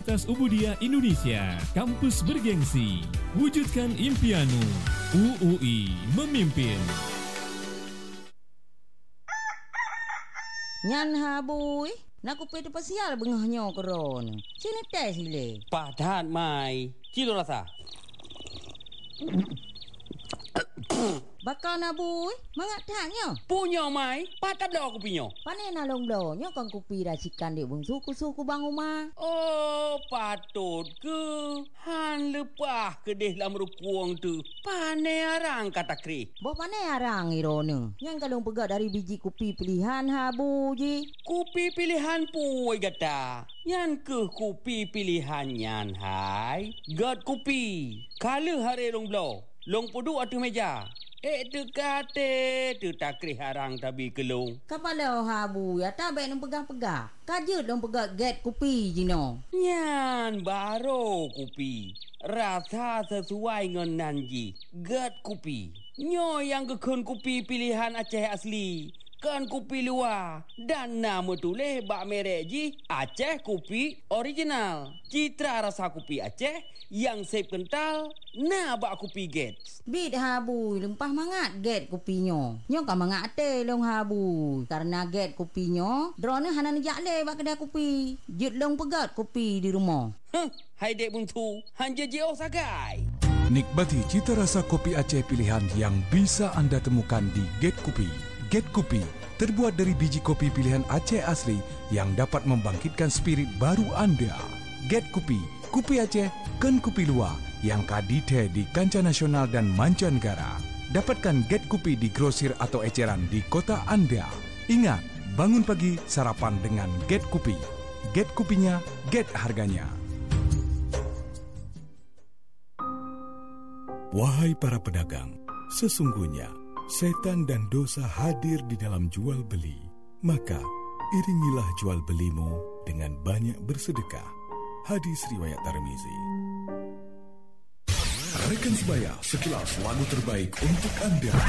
Universitas Ubudiah Indonesia, kampus bergengsi. Wujudkan impianmu. UUI memimpin. Nyan habui, nak kupi tu pasial bengahnya koron. Sini tes sile. Padan mai, kilo rasa. Bakal nabui, mangat taknya. Punya mai, patap dah aku punya. Pane nalong donya kang kupi racikan di bung suku bang rumah. Oh, patut ke? Han lepah ke deh lam rukuang tu. Pane arang kata kri. Boh pane arang irone. Yang kalong pegat dari biji kupi pilihan habu ji. Kupi pilihan puai gata. Yan ke kupi pilihan yan hai. Gat kupi. Kala hari long blow. Long pudu atu meja. Tu kate, tu takri harang tabi kelung. Kapala habu ya tabe nang pegang-pegang. Kajut dong pegang get kupi jino. Nyan baru kupi. Rasa sesuai dengan nanji. Get kupi. Nyo yang kekun kupi pilihan Aceh asli. Kan kupi luar. Dan nama tulis bak merek ji. Aceh kupi original. Citra rasa kupi Aceh. Yang sep kental. Nah bak kupi get. Bit habu lempah mangat get kupinyo. Nyo ka mangat te long habu. Karena get kupinyo, drone hanan jakle bak kedai kupi. Jut long pegat kupi di rumah. Hai dek buntu. Hanja jauh sagai. Nikmati cita rasa kopi Aceh pilihan yang bisa anda temukan di Get Kopi. Get Kopi terbuat dari biji kopi pilihan Aceh asli yang dapat membangkitkan spirit baru anda. Get Kopi, kopi Aceh, kan kopi luar yang kadite di kancah nasional dan mancanegara. Dapatkan Get Kopi di grosir atau eceran di kota anda. Ingat, bangun pagi sarapan dengan Get Kopi. Get Kopinya, get harganya. Wahai para pedagang, sesungguhnya setan dan dosa hadir di dalam jual beli. Maka iringilah jual belimu dengan banyak bersedekah. Hadis riwayat Tirmizi. Rekan sebaya, sekilas lagu terbaik untuk anda.